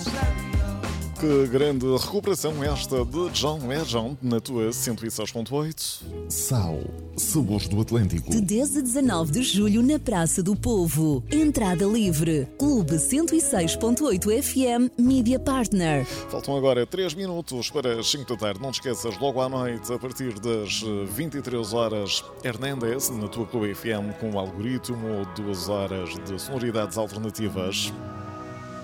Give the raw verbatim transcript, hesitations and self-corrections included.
Que grande recuperação esta de John Legend na tua cento e seis ponto oito. Sal, sabores do Atlântico. De dez a dezanove de julho na Praça do Povo. Entrada livre. Clube cento e seis ponto oito F M Media Partner. Faltam agora três minutos para as cinco da tarde. Não te esqueças, logo à noite, a partir das vinte e três horas, Hernandes, na tua Clube F M, com o algoritmo, duas horas de sonoridades alternativas.